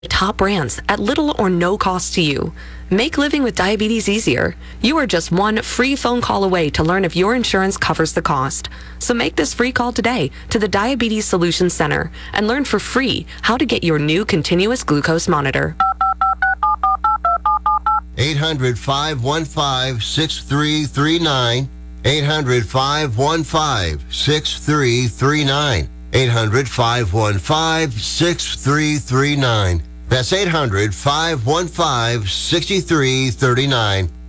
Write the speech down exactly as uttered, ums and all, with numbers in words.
Top brands at little or no cost to you. Make living with diabetes easier. You are just one free phone call away to learn if your insurance covers the cost. So make this free call today to the Diabetes Solutions Center and learn for free how to get your new continuous glucose monitor. eight hundred, five one five, six three three nine. eight hundred, five one five, six three three nine. eight hundred, five one five, six three three nine. That's eight hundred, five one five, six three three nine.